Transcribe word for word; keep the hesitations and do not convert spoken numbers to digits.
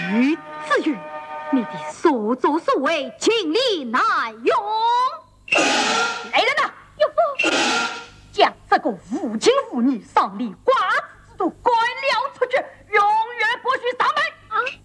子玉，你的所作所为，情理难容。 来人呐，有夫将这个无情妇女丧礼瓜子之徒关